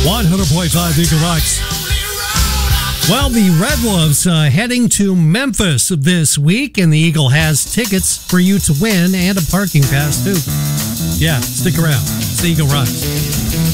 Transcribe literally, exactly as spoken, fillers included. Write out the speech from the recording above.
one hundred point five Eagle Rocks. Well, the Red Wolves uh, heading to Memphis this week, and the Eagle has tickets for you to win and a parking pass, too. Yeah, stick around. It's the Eagle Rocks.